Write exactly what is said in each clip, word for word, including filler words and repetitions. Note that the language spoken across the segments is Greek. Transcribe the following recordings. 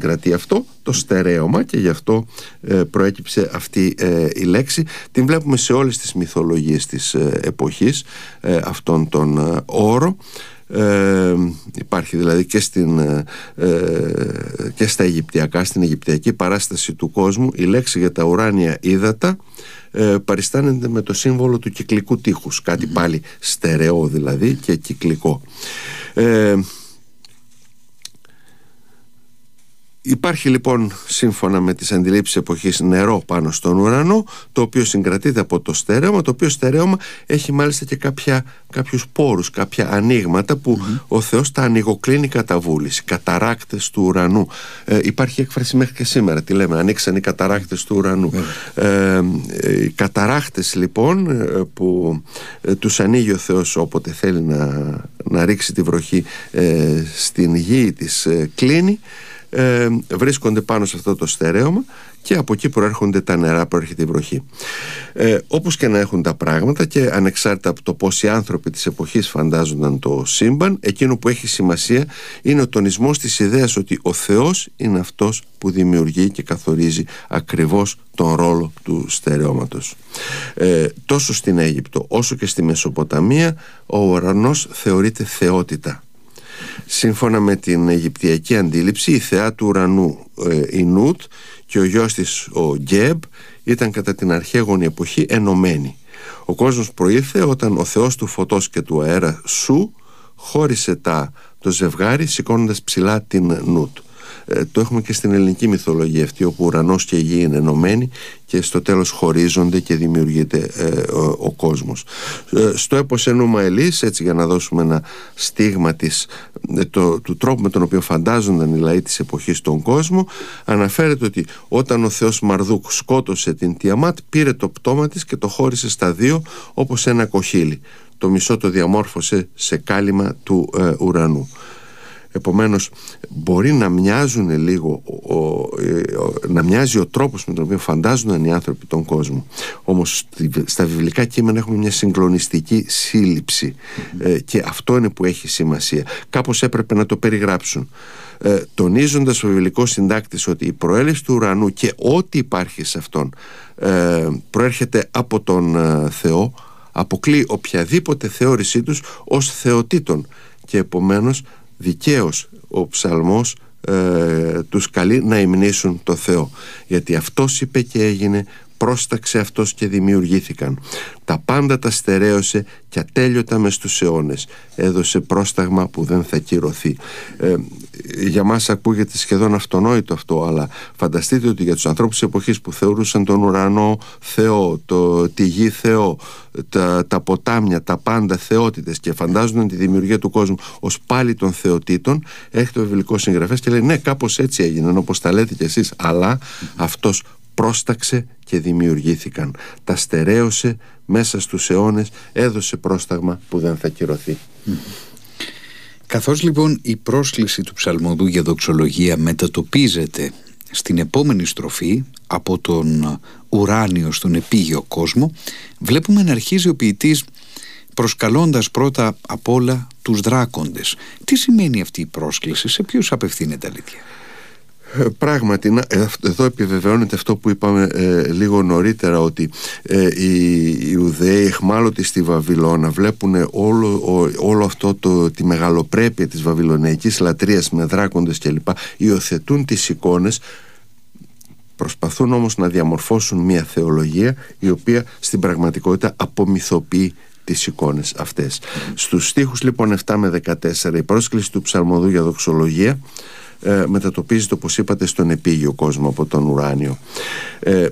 συγκρατεί αυτό το στερέωμα, και γι' αυτό ε, προέκυψε αυτή ε, η λέξη. Την βλέπουμε σε όλες τις μυθολογίες της ε, εποχής, ε, αυτόν τον ε, όρο. Ε, υπάρχει δηλαδή και, στην, ε, και στα Αιγυπτιακά, στην Αιγυπτιακή παράσταση του κόσμου, η λέξη για τα ουράνια ύδατα ε, παριστάνεται με το σύμβολο του κυκλικού τείχους, κάτι mm-hmm. πάλι στερεό δηλαδή και κυκλικό. ε, Υπάρχει λοιπόν, σύμφωνα με τις αντιλήψεις εποχής, νερό πάνω στον ουρανό, το οποίο συγκρατείται από το στερέωμα, το οποίο στερέωμα έχει μάλιστα και κάποια, κάποιους πόρους, κάποια ανοίγματα που mm-hmm. ο Θεός τα ανοιγοκλίνει κατά βούληση, καταράκτες του ουρανού. Ε, υπάρχει έκφραση μέχρι και σήμερα, τι λέμε, ανοίξαν οι καταράκτες του ουρανού. Mm-hmm. Ε, ε, οι καταράκτες λοιπόν που ε, τους ανοίγει ο Θεός όποτε θέλει να, να ρίξει τη βροχή ε, στην γη, της ε, κλείνει. Ε, βρίσκονται πάνω σε αυτό το στερέωμα και από εκεί προέρχονται τα νερά, προέρχεται η βροχή. Ε, όπως και να έχουν τα πράγματα, και ανεξάρτητα από το πώς οι άνθρωποι της εποχής φαντάζονταν το σύμπαν, εκείνο που έχει σημασία είναι ο τονισμός της ιδέας ότι ο Θεός είναι αυτός που δημιουργεί και καθορίζει ακριβώς τον ρόλο του στερεώματος. Ε, τόσο στην Αίγυπτο όσο και στη Μεσοποταμία ο ουρανός θεωρείται θεότητα. Σύμφωνα με την Αιγυπτιακή αντίληψη, η θεά του ουρανού ε, η Νούτ και ο γιος της ο Γκέμπ ήταν κατά την αρχαίγονη εποχή ενωμένοι. Ο κόσμος προήλθε όταν ο θεός του φωτός και του αέρα Σου χώρισε τα, το ζευγάρι σηκώνοντας ψηλά την Νούτ. Ε, το έχουμε και στην ελληνική μυθολογία αυτή, όπου ο ουρανός και η γη είναι ενωμένοι και στο τέλος χωρίζονται και δημιουργείται ε, ο, ο κόσμος. Ε, στο έπος Ενούμα Ελής, έτσι για να δώσουμε ένα στίγμα της, ε, το, του τρόπου με τον οποίο φαντάζονταν οι λαοί της εποχής τον κόσμο, αναφέρεται ότι όταν ο θεός Μαρδούκ σκότωσε την Τιαμάτ, πήρε το πτώμα της και το χώρισε στα δύο όπως ένα κοχύλι. Το μισό το διαμόρφωσε σε κάλυμα του ε, ουρανού. Επομένως μπορεί να μοιάζουν λίγο ο, ο, ο, να μοιάζει ο τρόπος με τον οποίο φαντάζονταν οι άνθρωποι τον κόσμο, όμως στα βιβλικά κείμενα έχουμε μια συγκλονιστική σύλληψη mm-hmm. ε, και αυτό είναι που έχει σημασία. Κάπως έπρεπε να το περιγράψουν, ε, τονίζοντας ο βιβλικός συντάκτης ότι η προέλευση του ουρανού και ό,τι υπάρχει σε αυτόν ε, προέρχεται από τον ε, Θεό, αποκλεί οποιαδήποτε θεώρησή τους ως θεοτήτων, και επομένως δικαίως ο ψαλμός ε, τους καλεί να υμνήσουν το Θεό, γιατί αυτός είπε και έγινε, πρόσταξε αυτός και δημιουργήθηκαν. Τα πάντα τα στερέωσε και ατέλειωτα μες στους αιώνες. Έδωσε πρόσταγμα που δεν θα κυρωθεί. Ε, για μας ακούγεται σχεδόν αυτονόητο αυτό, αλλά φανταστείτε ότι για τους ανθρώπους της εποχής που θεωρούσαν τον ουρανό Θεό, το, τη γη Θεό, τα, τα ποτάμια, τα πάντα θεότητες, και φαντάζονταν τη δημιουργία του κόσμου ως πάλι των θεοτήτων, έρχεται ο βιβλικός συγγραφέας και λέει ναι, κάπως έτσι έγιναν όπως τα λέτε κι εσείς, αλλά αυτός πρόσταξε και δημιουργήθηκαν. Τα στερέωσε μέσα στους αιώνες, έδωσε πρόσταγμα που δεν θα κυρωθεί. Mm. Καθώς λοιπόν η πρόσκληση του ψαλμοδού για δοξολογία μετατοπίζεται στην επόμενη στροφή από τον ουράνιο στον επίγειο κόσμο, βλέπουμε να αρχίζει ο ποιητής προσκαλώντας πρώτα απ' όλα τους δράκοντες. Τι σημαίνει αυτή η πρόσκληση, σε ποιους απευθύνεται αλήθεια? Πράγματι, εδώ επιβεβαιώνεται αυτό που είπαμε ε, λίγο νωρίτερα, ότι ε, οι Ιουδαίοι εχμάλωτοι στη Βαβυλώνα βλέπουν όλο, ο, όλο αυτό το, τη μεγαλοπρέπεια της βαβυλωναϊκής λατρείας με δράκοντες κλπ. Υιοθετούν τις εικόνες, προσπαθούν όμως να διαμορφώσουν μια θεολογία η οποία στην πραγματικότητα απομυθοποιεί τις εικόνες αυτές. Mm. Στους στίχους λοιπόν επτά με δεκατέσσερα η πρόσκληση του ψαλμοδού για δοξολογία Ε, μετατοπίζεται, όπως είπατε, στον επίγειο κόσμο από τον ουράνιο. Ε,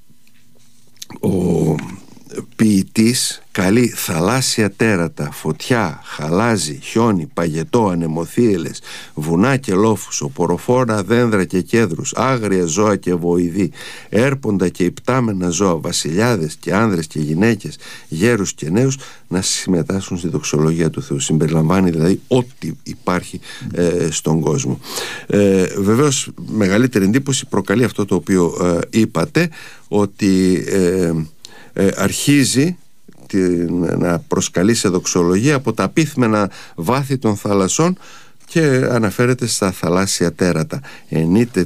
ο ποιητής καλεί θαλάσσια τέρατα, φωτιά, χαλάζι, χιόνι, παγετό, ανεμοθύελες, βουνά και λόφους, οποροφόρα δένδρα και κέδρους, άγρια ζώα και βοηδή, έρποντα και υπτάμενα ζώα, βασιλιάδες και άνδρες και γυναίκες, γέρους και νέους να συμμετάσχουν στη δοξολογία του Θεού. Συμπεριλαμβάνει δηλαδή ό,τι υπάρχει ε, στον κόσμο. Ε, βεβαίως μεγαλύτερη εντύπωση προκαλεί αυτό το οποίο ε, είπατε, ότι ε, ε, αρχίζει την, να προσκαλεί σε δοξολογία από τα απίθμενα βάθη των θαλασσών και αναφέρεται στα θαλάσσια τέρατα. Ενείτε